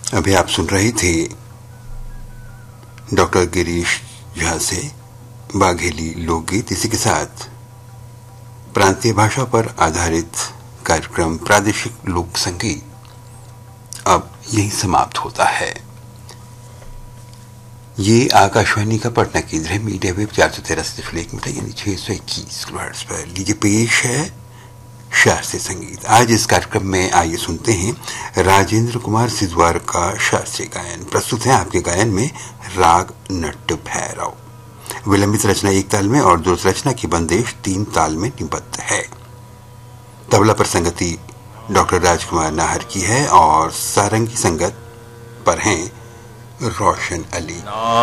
अभी आप सुन रहे थे डॉक्टर गिरीश झा से बाघेली लोकगीत। इसी के साथ प्रांतीय भाषा पर आधारित कार्यक्रम प्रादेशिक लोक संगीत अब यही समाप्त होता है। ये आकाशवाणी का पटना केंद्र है। मीडिया वेव 413 मीटर यानी 621 किलोहर्ट्ज पर। लीजिए पेश है शास्त्रीय संगीत। आज इस कार्यक्रम में आइए सुनते हैं राजेंद्र कुमार सिद्वार का शास्त्रीय गायन। प्रस्तुत है आपके गायन में राग नट्य भैरव। विलंबित रचना 1 ताल में और द्रुत रचना की बंदिश 3 ताल में निबद्ध है। तबला पर संगति डॉक्टर राजकुमार नाहर की है और सारंगी संगत पर हैं रोशन अली।